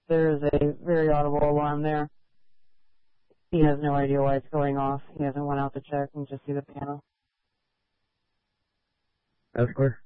There is a very audible alarm there. He has no idea why it's going off. He hasn't went out to check and just see the panel. That's clear.